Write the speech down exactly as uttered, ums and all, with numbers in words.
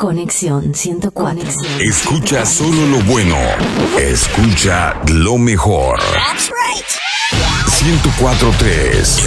Conexión ciento cuatro. Escucha solo lo bueno. Escucha lo mejor. That's right. ciento cuatro punto tres